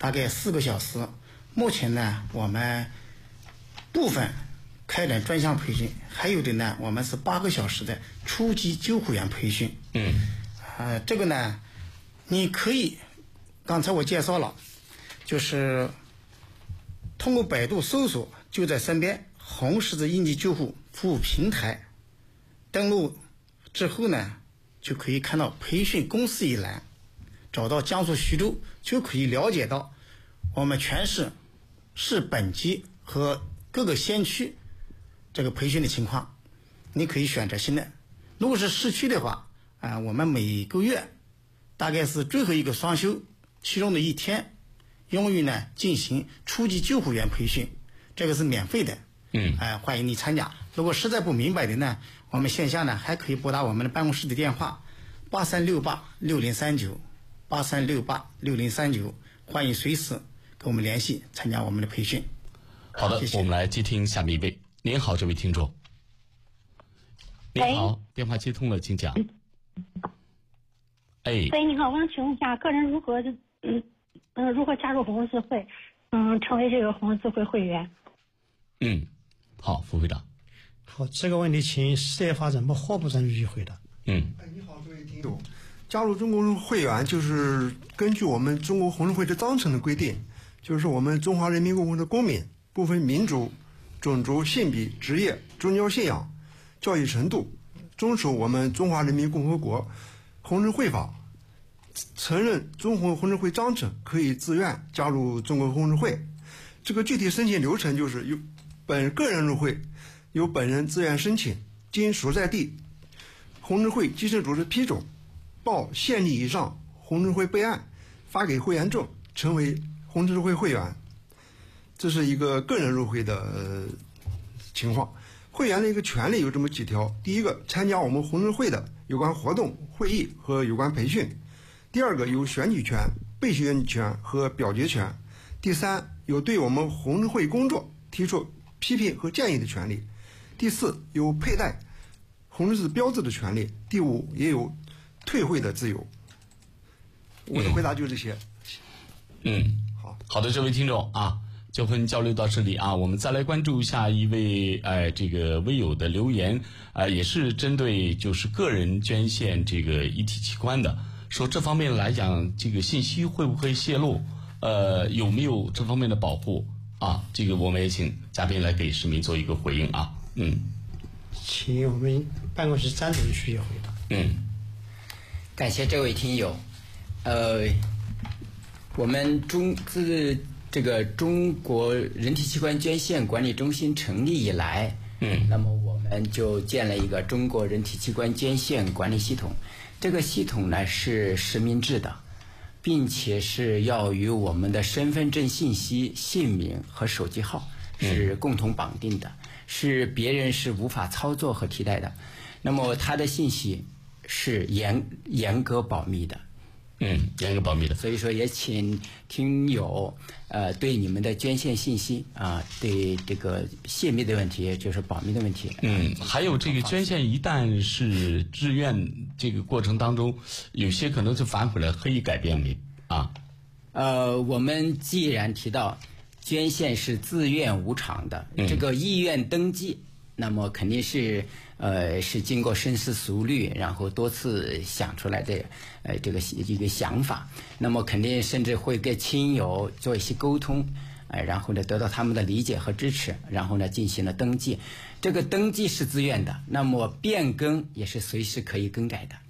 大概4个小时。目前呢，我们部分开展专项培训，还有的呢，我们是8个小时的初级救护员培训。这个呢，你可以，刚才我介绍了，就是通过百度搜索就在身边红十字应急救护服务平台，登录之后呢，就可以看到培训公示一栏，找到江苏徐州，就可以了解到我们全市本级和各个县区这个培训的情况。你可以选择性的，如果是市区的话我们每个月大概是最后一个双休其中的一天，用于呢进行初级救护员培训，这个是免费的。欢迎你参加。如果实在不明白的呢，我们线下呢还可以拨打我们的办公室的电话83686039 83686039，欢迎随时跟我们联系参加我们的培训。 好的，谢谢。我们来接听下面一位。您好，这位听众。您好，电话接通了，请讲。 喂，你好，我想请问一下，个人如何加入红十字会，成为这个红十字会会员？ 好，副会长。 好，这个问题请事业发展部霍部长去回答。 你好，这位听众，加入中国会员就是根据我们中国红十字会的章程的规定，就是我们中华人民共和国的公民，不分民族、种族、性别、职业、宗教信仰、教育程度，遵守我们中华人民共和国红十字会法，承认中国红十字会章程，可以自愿加入中国红十字会。这个具体申请流程就是由个人入会，由本人自愿申请，经所在地红十字会基层组织批准，报县里以上红十字会备案，发给会员证，成为红十字会会员。这是一个个人入会的情况。会员的一个权利有这么几条：第一个，参加我们红十字会的有关活动、会议和有关培训；第二个，有选举权、被选举权和表决权；第三，有对我们红十字会工作提出批评和建议的权利；第四，有佩戴红十字标志的权利；第五，也有退会的自由。我的回答就这些。 好的，这位听众啊，就和您交流到这里啊，我们再来关注下一位这个微友的留言也是针对就是个人捐献这个遗体器官的，说这方面来讲，这个信息会不会泄露？有没有这方面的保护啊？这个我们也请嘉宾来给市民做一个回应啊。 请我们办公室张主任去回答。 感谢这位听友。我们自这个中国人体器官捐献管理中心成立以来，那么我们就建了一个中国人体器官捐献管理系统。这个系统呢是实名制的，并且是要与我们的身份证信息、姓名和手机号是共同绑定的，是别人是无法操作和替代的。那么它的信息是严格保密的。 严格保密的。 所以说也请听友对你们的捐献信息对这个泄密的问题，就是保密的问题。 还有这个捐献一旦是志愿，这个过程当中有些可能是反悔了，可以改变没啊？ 我们既然提到捐献是自愿无偿的，这个意愿登记，那么肯定是经过深思熟虑，然后多次想出来的这个一个想法，那么肯定甚至会跟亲友做一些沟通，然后呢得到他们的理解和支持，然后呢进行了登记。这个登记是自愿的，那么变更也是随时可以更改的。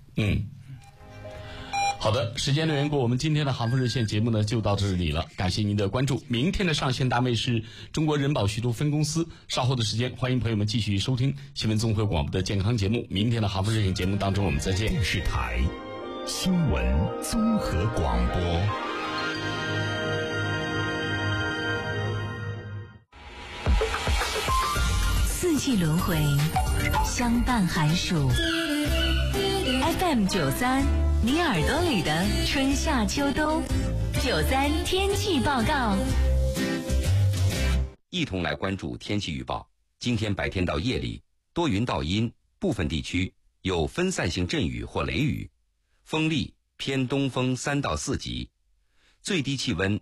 好的，时间的缘故，我们今天的航风热线节目呢就到这里了，感谢您的关注。明天的上线单位是中国人保徐州分公司，稍后的时间欢迎朋友们继续收听新闻综合广播的健康节目。明天的航风热线节目当中我们再见。 电视台新闻综合广播。 四季轮回，相伴寒暑。FM93，你耳朵里的春夏秋冬。93天气报告。 一同来关注天气预报。今天白天到夜里多云到阴，部分地区有分散性阵雨或雷雨，风力偏东风3到4级，最低气温